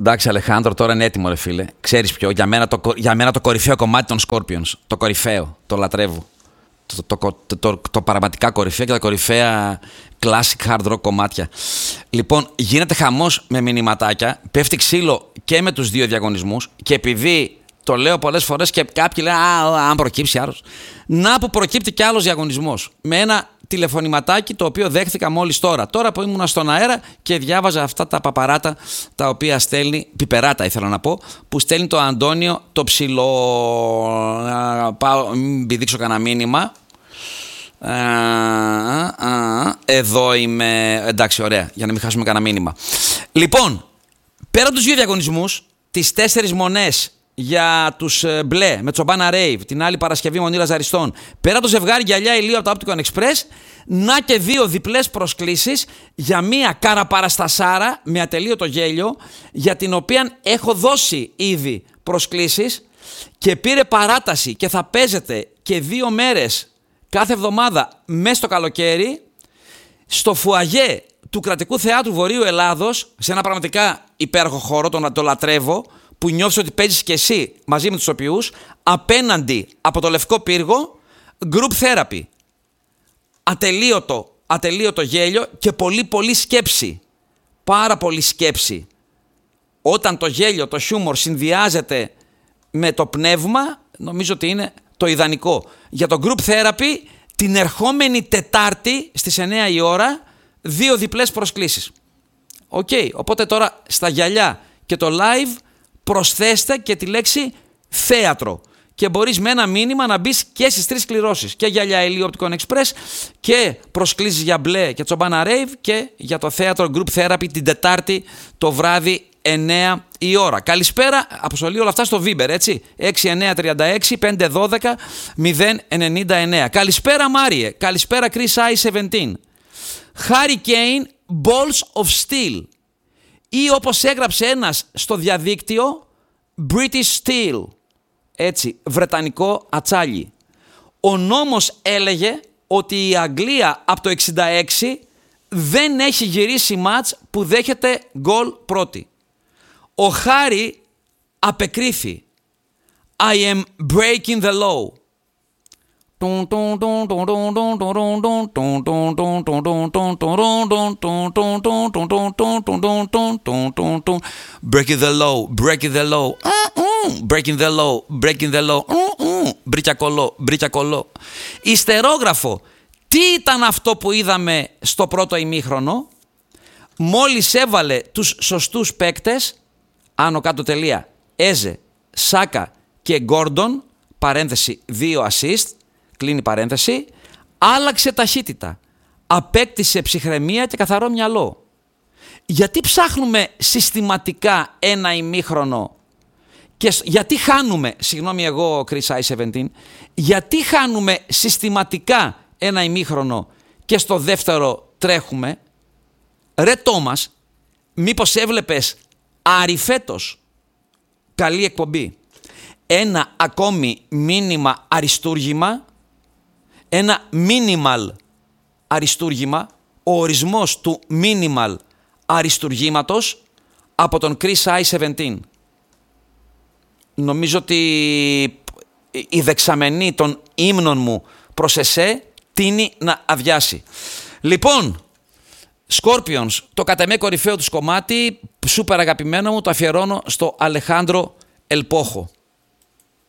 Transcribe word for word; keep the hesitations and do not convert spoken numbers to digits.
Εντάξει, Αλεχάνδρο, τώρα είναι έτοιμο, ρε φίλε. Ξέρεις ποιο, για μένα, το, για μένα το κορυφαίο κομμάτι των Scorpions. Το κορυφαίο, το λατρεύω. Το, το, το, το, το, το παραματικά κορυφαία και τα κορυφαία classic hard rock κομμάτια. Λοιπόν, γίνεται χαμός με μηνυματάκια, πέφτει ξύλο και με τους δύο διαγωνισμούς και επειδή το λέω πολλές φορές και κάποιοι λένε «Α, αν προκύψει άλλος». Να που προκύπτει κι άλλος διαγωνισμός με ένα τηλεφωνηματάκι το οποίο δέχθηκα μόλις τώρα. Τώρα που ήμουνα στον αέρα και διάβαζα αυτά τα παπαράτα τα οποία στέλνει, πιπεράτα ήθελα να πω, που στέλνει το Αντώνιο το ψηλό. Πάω, μην πηδήξω κανένα μήνυμα. Α, α, εδώ είμαι. Εντάξει, ωραία, για να μην χάσουμε κανένα μήνυμα. Λοιπόν, πέρα τους δύο διαγωνισμούς, τις τέσσερις μονές για τους μπλε με Τσομπάνα Rave, την άλλη Παρασκευή Μονή Λαζαριστών, πέρα το ζευγάρι γυαλιά ηλίου από το Opticon Express, να και δύο διπλές προσκλήσεις για μία καραπαραστασάρα με ατελείωτο γέλιο, για την οποία έχω δώσει ήδη προσκλήσεις και πήρε παράταση και θα παίζεται και δύο μέρες κάθε εβδομάδα μέσα στο καλοκαίρι στο φουαγέ του Κρατικού Θεάτρου Βορείου Ελλάδος, σε ένα πραγματικά υπέροχο χώρο, το, το λατρεύω, που νιώθεις ότι παίζεις και εσύ μαζί με τους οποίους, απέναντι από το Λευκό Πύργο, group therapy. Ατελείωτο, ατελείωτο γέλιο και πολύ πολύ σκέψη. Πάρα πολύ σκέψη. Όταν το γέλιο, το χιούμορ συνδυάζεται με το πνεύμα, νομίζω ότι είναι το ιδανικό. Για το group therapy, την ερχόμενη Τετάρτη στις εννιά η ώρα, δύο διπλές προσκλήσεις. Οκ, okay, οπότε τώρα στα γυαλιά και το live προσθέστε και τη λέξη θέατρο και μπορείς με ένα μήνυμα να μπεις και στις τρεις κληρώσεις, και γυαλιά ηλίου Opticon Express και προσκλήσεις για μπλε και Τσομπάνα Rave και για το θέατρο Group Therapy την Τετάρτη το βράδυ εννιά η ώρα. Καλησπέρα, αποστολή όλα αυτά στο Viber, έτσι, έξι εννιά τρία έξι πέντε ένα δύο μηδέν εννιά εννιά. Καλησπέρα Μάριε, καλησπέρα Chris άι επτά. Hurricane Balls of Steel, ή όπως έγραψε ένας στο διαδίκτυο, British Steel, έτσι, βρετανικό ατσάλι. Ο νόμος έλεγε ότι η Αγγλία από το εξήντα έξι δεν έχει γυρίσει μάτς που δέχεται γκολ πρώτη. Ο Χάρη απεκρίθη I am breaking the law. Breaking the law, breaking the law, breaking the law, breaking the law, μπρίκια κολό, μπρίκια κολό. Ιστερόγραφο, τι ήταν αυτό που είδαμε στο πρώτο ημίχρονο? Μόλις έβαλε τους σωστούς παίκτες, άνω κάτω τελεία, Έζε, Σάκα και Γκόρντον, παρένθεση δύο assist, κλείνει παρένθεση, άλλαξε ταχύτητα, απέκτησε ψυχραιμία και καθαρό μυαλό. Γιατί ψάχνουμε συστηματικά ένα ημίχρονο και γιατί χάνουμε, συγγνώμη εγώ Chris άι επτά, γιατί χάνουμε συστηματικά ένα ημίχρονο και στο δεύτερο τρέχουμε? Ρε Τόμας, μήπως έβλεπες Άρη φέτος? Καλή εκπομπή. Ένα ακόμη μήνυμα αριστούργημα, ένα minimal αριστούργημα, ο ορισμός του minimal αριστουργήματος από τον Chris άι επτά. Νομίζω ότι η δεξαμενή των ύμνων μου προς εσέ τείνει να αδειάσει. Λοιπόν, Scorpions, το κατ' εμέ κορυφαίο τους κομμάτι, σούπερ αγαπημένο μου, το αφιερώνω στο Αλεχάνδρο Ελπόχο.